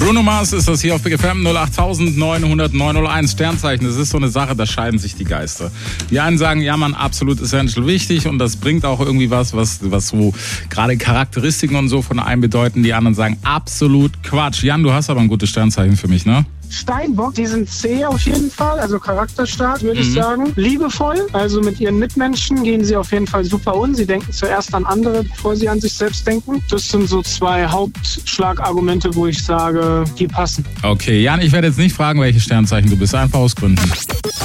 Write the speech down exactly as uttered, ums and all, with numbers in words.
Bruno Mars ist das hier auf Big F M null acht neun null null null eins Sternzeichen. Das ist so eine Sache, da scheiden sich die Geister. Die einen sagen, ja man, absolut essential wichtig und das bringt auch irgendwie was, was, was so gerade Charakteristiken und so von einem bedeuten. Die anderen sagen, absolut Quatsch. Jan, du hast aber ein gutes Sternzeichen für mich, ne? Steinbock, die sind zäh auf jeden Fall, also charakterstark, würde mhm. ich sagen. Liebevoll, also mit ihren Mitmenschen gehen sie auf jeden Fall super um. Sie denken zuerst an andere, bevor sie an sich selbst denken. Das sind so zwei Hauptschlagargumente, wo ich sage, die passen. Okay, Jan, ich werde jetzt nicht fragen, welches Sternzeichen du bist, einfach aus Gründen.